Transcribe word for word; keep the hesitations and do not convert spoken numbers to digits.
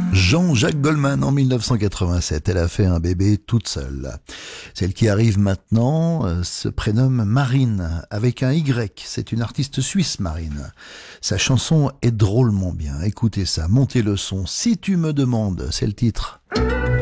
Jean-Jacques Goldman en mille neuf cent quatre-vingt-sept. Elle a fait un bébé toute seule. Celle qui arrive maintenant euh, se prénomme Marine, avec un Y. C'est une artiste suisse, Marine. Sa chanson est drôlement bien. Écoutez ça, montez le son. Si tu me demandes, c'est le titre.